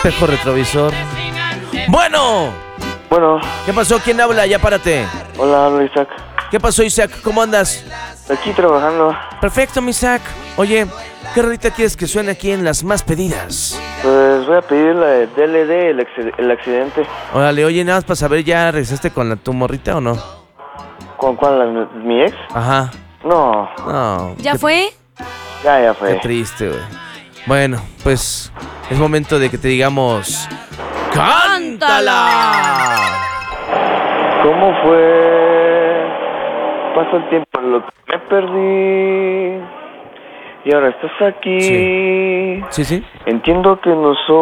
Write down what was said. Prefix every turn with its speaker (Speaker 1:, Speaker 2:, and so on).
Speaker 1: espejo retrovisor. Bueno,
Speaker 2: Bueno,
Speaker 1: ¿qué pasó? ¿Quién habla? Ya párate.
Speaker 2: hola, hablo Isaac.
Speaker 1: ¿Qué pasó, Isaac? ¿Cómo andas?
Speaker 2: Aquí trabajando.
Speaker 1: Perfecto, mi Isaac. Oye, ¿qué rolita quieres que suene aquí en las más pedidas?
Speaker 2: Pues voy a pedir la de DLD, el accidente.
Speaker 1: Órale, oye, nada más para saber, ¿ya regresaste con tu morrita o no?
Speaker 2: ¿Con cuál? ¿Mi ex?
Speaker 1: Ajá.
Speaker 2: No,
Speaker 1: No.
Speaker 3: ¿Ya fue?
Speaker 2: ya
Speaker 1: Qué
Speaker 2: fue.
Speaker 1: triste, güey. Bueno, pues es momento de que te digamos... ¡Cántala!
Speaker 2: ¿Cómo fue? Pasó el tiempo en lo que me perdí. Y ahora estás aquí.
Speaker 1: Sí, sí.
Speaker 2: Entiendo que no soy